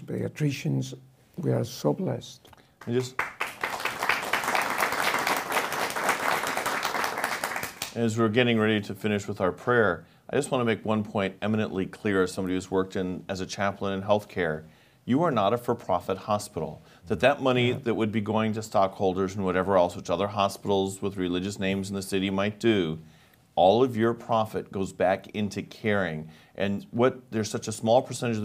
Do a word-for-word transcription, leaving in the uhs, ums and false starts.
pediatricians, we are so blessed. And just as we're getting ready to finish with our prayer, I just want to make one point eminently clear as somebody who's worked in as a chaplain in healthcare. You are not a for-profit hospital. That that money that would be going to stockholders and whatever else, which other hospitals with religious names in the city might do, all of your profit goes back into caring. And what there's such a small percentage of the